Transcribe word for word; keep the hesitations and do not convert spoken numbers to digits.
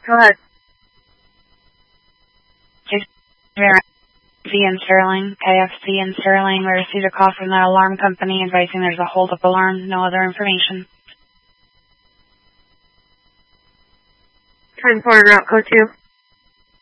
Go ahead. K F C in Sterling, K F C in Sterling. We received a call from the alarm company advising there's a hold-up alarm. No other information. ten four, route code two.